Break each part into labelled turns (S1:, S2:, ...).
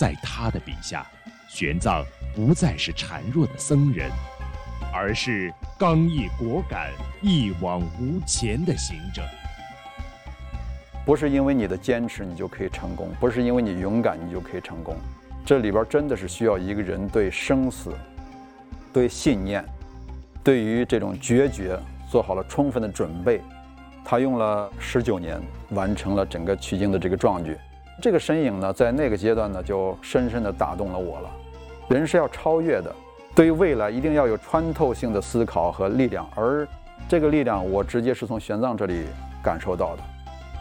S1: 在他的笔下，玄奘不再是孱弱的僧人，而是刚毅果敢、一往无前的行者。
S2: 不是因为你的坚持你就可以成功，不是因为你勇敢你就可以成功，这里边真的是需要一个人对生死、对信念、对于这种决绝做好了充分的准备。他用了19年完成了整个取经的这个壮举。这个身影呢，在那个阶段呢，就深深地打动了我了。人是要超越的，对于未来一定要有穿透性的思考和力量，而这个力量我直接是从玄奘这里感受到的。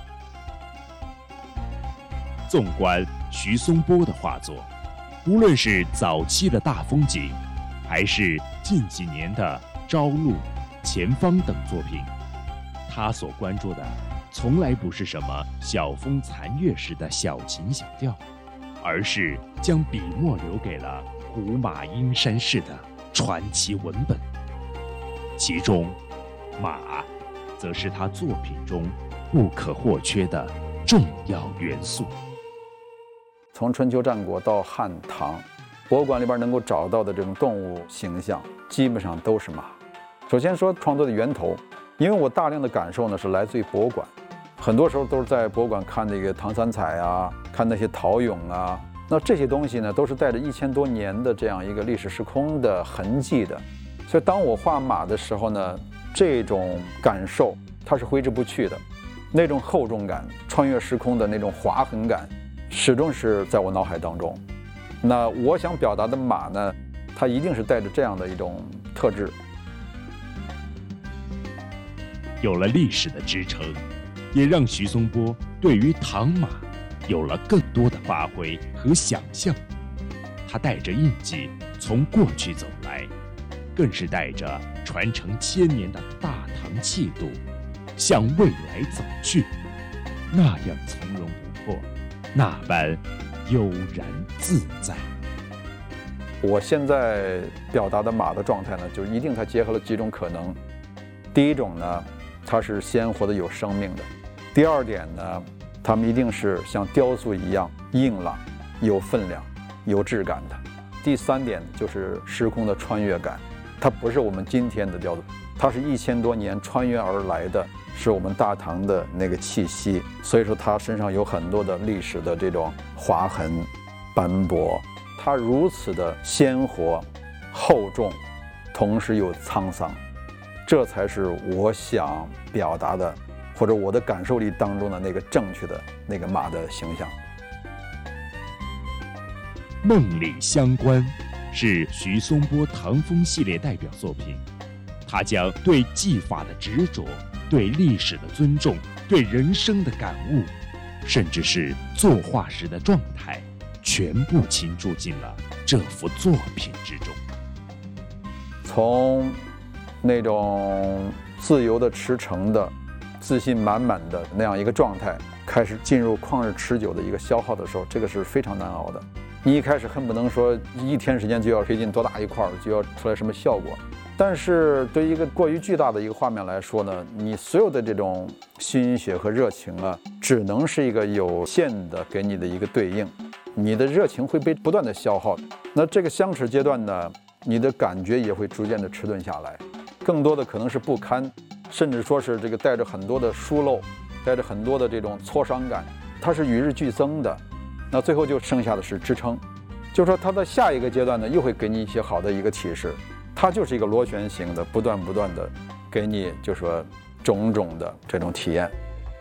S1: 纵观徐松波的画作，无论是早期的大风景，还是近几年的朝露、前方等作品，他所关注的从来不是什么晓风残月时的小情小调，而是将笔墨留给了古马阴山式的传奇文本。其中马则是他作品中不可或缺的重要元素。
S2: 从春秋战国到汉唐，博物馆里边能够找到的这种动物形象基本上都是马。首先说创作的源头，因为我大量的感受呢是来自于博物馆，很多时候都是在博物馆看那个唐三彩啊，看那些陶俑啊，那这些东西呢都是带着1000多年的这样一个历史时空的痕迹的。所以当我画马的时候呢，这种感受它是挥之不去的，那种厚重感、穿越时空的那种划痕感始终是在我脑海当中。那我想表达的马呢，它一定是带着这样的一种特质。
S1: 有了历史的支撑，也让徐松波对于唐马有了更多的发挥和想象。他带着印记从过去走来，更是带着传承1000年的大唐气度向未来走去，那样从容不迫，那般悠然自在。
S2: 我现在表达的马的状态呢，就一定它结合了几种可能。第一种呢，它是鲜活的有生命的。第二点呢，它们一定是像雕塑一样硬朗、有分量、有质感的。第三点就是时空的穿越感，它不是我们今天的雕塑，它是1000多年穿越而来的，是我们大唐的那个气息。所以说它身上有很多的历史的这种划痕、斑驳，它如此的鲜活、厚重，同时又沧桑。这才是我想表达的，或者我的感受力当中的那个正确的那个马的形象。
S1: 梦里乡关是徐松波唐风系列代表作品，他将对技法的执着、对历史的尊重、对人生的感悟，甚至是作画时的状态，全部倾注进了这幅作品之中。
S2: 从那种自由的驰骋的、自信满满的那样一个状态，开始进入旷日持久的一个消耗的时候，这个是非常难熬的。你一开始恨不能说1天时间就要推进多大一块，就要出来什么效果。但是对于一个过于巨大的一个画面来说呢，你所有的这种心血和热情啊，只能是一个有限的给你的一个对应，你的热情会被不断的消耗。那这个相持阶段呢，你的感觉也会逐渐的迟钝下来，更多的可能是不堪，甚至说是这个带着很多的疏漏，带着很多的这种挫伤感，它是与日俱增的。那最后就剩下的是支撑，就是说它的下一个阶段呢，又会给你一些好的一个启示，它就是一个螺旋形的，不断的给你就说种种的这种体验。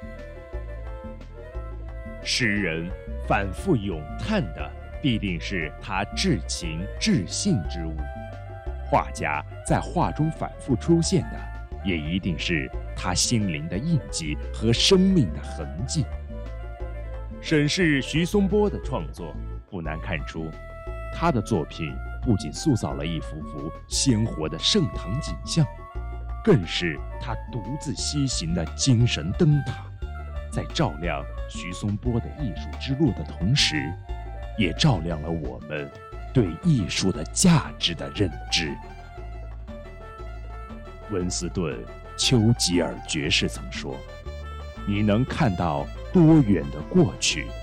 S1: 诗人反复咏叹的必定是他至情至性之物，画家在画中反复出现的也一定是他心灵的印记和生命的痕迹。审视徐松波的创作，不难看出，他的作品不仅塑造了一幅幅鲜活的盛唐景象，更是他独自西行的精神灯塔，在照亮徐松波的艺术之路的同时，也照亮了我们对艺术的价值的认知。温斯顿·丘吉尔爵士曾说，你能看到多远的过去，